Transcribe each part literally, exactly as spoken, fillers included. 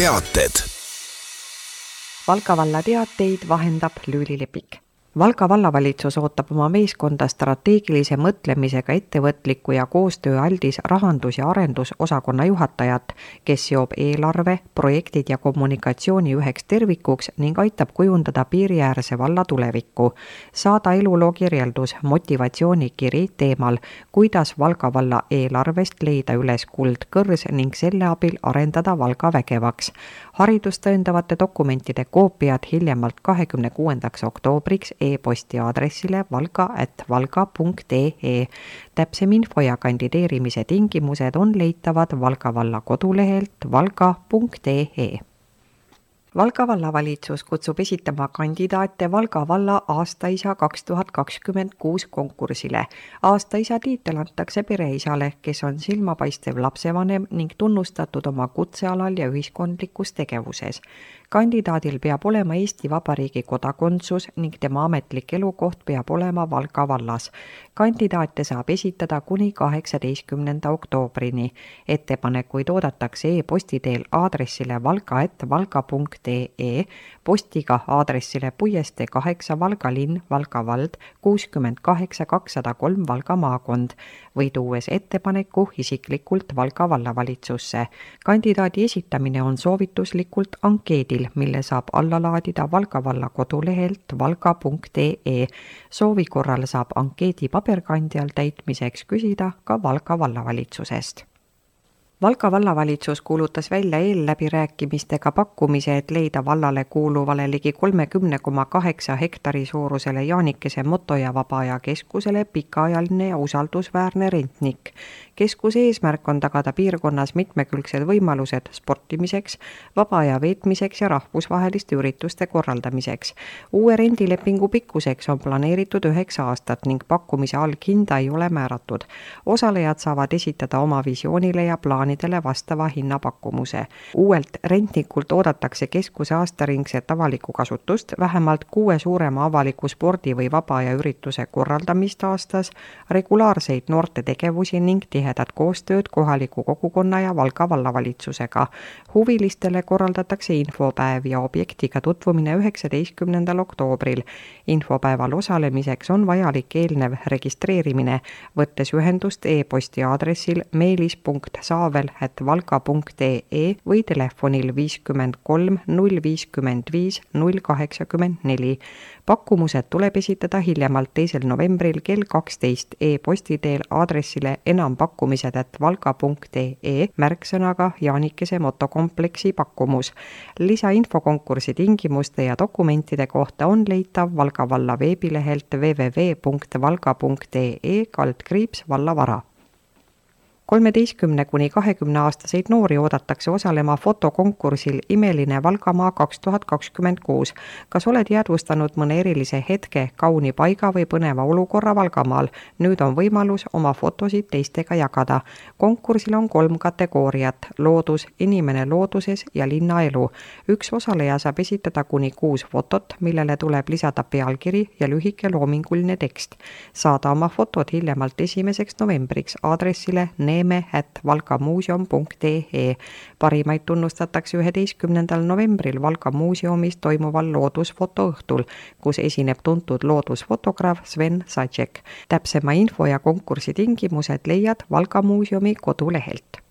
teated. Valga valla teateid vahendab Lüüli Lepik. Valga vallavalitsus ootab oma meeskonda strateegilise mõtlemisega ettevõtliku ja koostööaldis rahandus- ja arendusosakonna juhatajat, kes seob eelarve, projektid ja kommunikatsiooni üheks tervikuks ning aitab kujundada piiriäärse valla tulevikku. Saada eluloo kirjeldus, motivatsioonikiri teemal, kuidas Valga valla eelarvest leida üles kuldkõrs ning selle abil arendada Valga vägevaks. Haridust tõendavate dokumentide koopiad hiljemalt kahekümne kuuendaks oktoobriks e-posti aadressile valga at valga punkt ee. Täpsem info ja kandideerimise tingimused on leitavad Valga valla kodulehelt valga punkt ee. Valga vallavalitsus kutsub esitama kandidaate Valga valla aastaisa kaks tuhat kakskümmend kuus konkursile. Aastaisa tiitel antakse pereisale, kes on silmapaistev lapsevanem ning tunnustatud oma kutsealal ja ühiskondlikus tegevuses. Kandidaadil peab olema Eesti Vabariigi kodakondsus ning tema ametlik elukoht peab olema Valga vallas. Kandidaate saab esitada kuni kaheksateistkümnenda oktoobrini. Ettepanekuid oodatakse e-posti teel aadressile valga at valga punkt ee, postiga aadressile Puiestee kaheksa Valga linn, Valga vald, kuuskümmend kaheksa kakssada kolm Valga maakond või tuues ettepaneku isiklikult Valga vallavalitsusse. Kandidaadi esitamine on soovituslikult ankeedil, mille saab alla laadida Valga valla kodulehelt valga punkt ee. Soovi korral saab ankeedi paberkandjal täitmiseks küsida ka Valga vallavalitsusest. Valga vallavalitsus kuulutas välja eelläbirääkimistega pakkumise, et leida vallale kuuluvale ligi kolmekümne koma kaheksa hektari suurusele Jaanikese moto- ja vaba-aja keskusele pikaajaline ja usaldusväärne rentnik. Keskuse eesmärk on tagada piirkonnas mitmekülgsed võimalused sportimiseks, vaba-aja veetmiseks ja rahvusvaheliste ürituste korraldamiseks. Uue rendilepingu pikkuseks on planeeritud üheksa aastat ning pakkumise alghinda ei ole määratud. Osalejad saavad esitada oma visioonile ja plaanidele vastava hinnapakkumuse. Uuelt rentnikult oodatakse keskuse aastaringset avalikku kasutust, vähemalt kuue suurema avaliku spordi või vaba-aja ürituse korraldamist aastas, regulaarseid noorte tegevusi ning tihedat koostööd kohaliku kogukonna ja Valga vallavalitsusega. Huvilistele korraldatakse infopäev ja objektiga tutvumine üheksateistkümnendal oktoobril. Infopäeval osalemiseks on vajalik eelnev registreerimine, võttes ühendust e-posti aadressil meilis punkt saavel at valga punkt ee või telefonil viiskümmend kolm null viiskümmend viis null kaheksakümmend neli. Pakkumused tuleb esitada hiljemalt teisel novembril kell kaksteist e-posti teel aadressile enampakkumised at valga punkt ee märksõnaga Jaanikese motokompleksi pakkumus. Lisainfokonkursi tingimuste ja dokumentide kohta on leitav Valga valla veebilehelt double-u double-u double-u punkt valga punkt ee kaldkriips vallavara. kolmeteistkümne kuni kahekümne aastaseid noori oodatakse osalema fotokonkursil Imeline Valgamaa kaks tuhat kakskümmend kuus. Kas oled jäädvustanud mõne erilise hetke, kauni paiga või põneva olukorra Valgamaal? Nüüd on võimalus oma fotosid teistega jagada. Konkursil on kolm kategooriat: loodus, inimene looduses ja linnaelu. Üks osaleja saab esitada kuni kuus fotot, millele tuleb lisada pealkiri ja lühike loominguline tekst. Saada oma fotod hiljemalt esimeseks novembriks aadressile neeme at valga muuseum punkt ee. Parimaid tunnustatakse üheteistkümnendal novembril Valga muuseumis toimuval loodusfotoõhtul, kus esineb tuntud loodusfotograaf Sven Sadžek. Täpsema info ja konkursi tingimused leiad Valga muuseumi kodulehelt.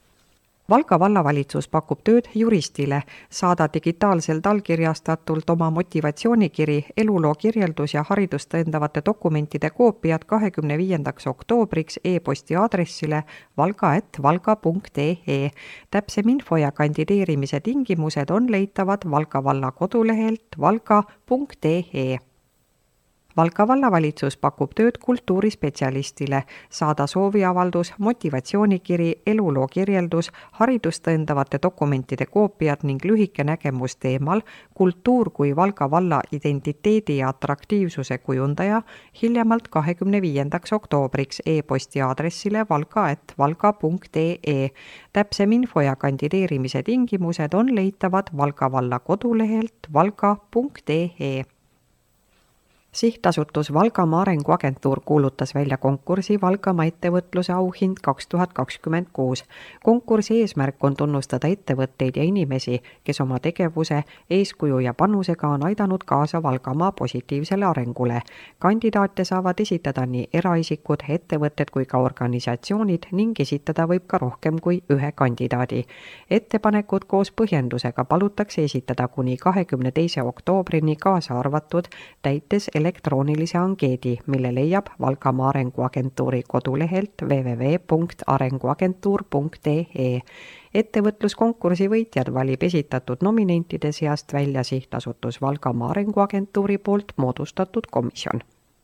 Valga vallavalitsus pakub tööd juristile. Saada digitaalselt allkirjastatult oma motivatsioonikiri, eluloo kirjeldus ja haridust tõendavate dokumentide koopiad kahekümne viiendaks oktoobriks e-posti aadressile valga at valga punkt ee. Täpsem info ja kandideerimise tingimused on leitavad Valga valla kodulehelt valga punkt ee. Valga vallavalitsus pakub tööd kultuurispetsialistile. Saada sooviavaldus, motivatsioonikiri, eluloo kirjeldus, haridust tõendavate dokumentide koopiad ning lühike nägemus teemal kultuur kui Valga valla identiteedi ja atraktiivsuse kujundaja hiljemalt kahekümne viiendaks oktoobriks e-posti aadressile valga at valga punkt ee. Täpsem info ja kandideerimise tingimused on leitavad Valga valla kodulehelt valga punkt ee. Sihtasutus Valgamaa Arenguagentuur kuulutas välja konkursi Valgamaa ettevõtluse auhind kaks tuhat kakskümmend kuus. Konkursi eesmärk on tunnustada ettevõtteid ja inimesi, kes oma tegevuse, eeskuju ja panusega on aidanud kaasa Valgamaa positiivsele arengule. Kandidaate saavad esitada nii eraisikud, ettevõtted kui ka organisatsioonid ning esitada võib ka rohkem kui ühe kandidaadi. Ettepanekud koos põhjendusega palutakse esitada kuni kahekümne teise oktoobrini kaasa arvatud täites elektroonilise ankeedi, mille leiab Valgamaa Arenguagentuuri kodulehelt w w w punkt arenguagentuur punkt e e. Ettevõtluskonkursi võitjad valib esitatud nominentide seast välja Sihtasutus Valgamaa Arenguagentuuri poolt moodustatud komisjon.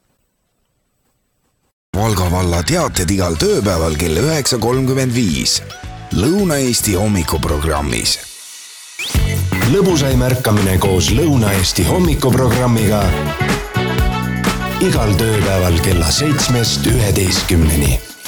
Valga valla teated igal tööpäeval kell üheksa kolmkümmend viis. Lõuna-Eesti hommikuprogrammis. Lõbusaim ärkamine koos Lõuna-Eesti hommikuprogrammiga igal tööpäeval kella seitsmest üheteistkümneni.